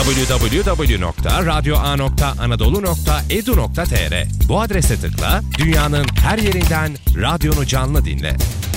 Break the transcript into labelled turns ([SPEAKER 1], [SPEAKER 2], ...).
[SPEAKER 1] www.radyoa.anadolu.edu.tr. Bu adrese tıkla, dünyanın her yerinden radyonu canlı dinle.